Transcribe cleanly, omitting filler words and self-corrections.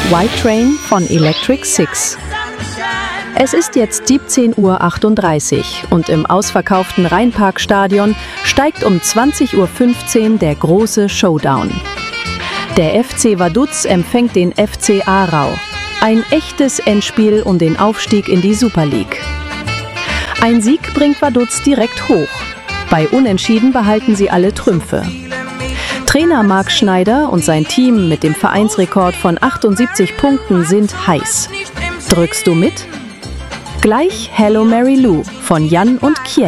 White Train von Electric Six. Es ist jetzt 17:38 Uhr und im ausverkauften Rheinparkstadion steigt um 20:15 Uhr der große Showdown. Der FC Vaduz empfängt den FC Aarau. Ein echtes Endspiel um den Aufstieg in die Super League. Ein Sieg bringt Vaduz direkt hoch. Bei Unentschieden behalten sie alle Trümpfe. Trainer Marc Schneider und sein Team mit dem Vereinsrekord von 78 Punkten sind heiß. Drückst du mit? Gleich Hello Mary Lou von Jan und Kjell.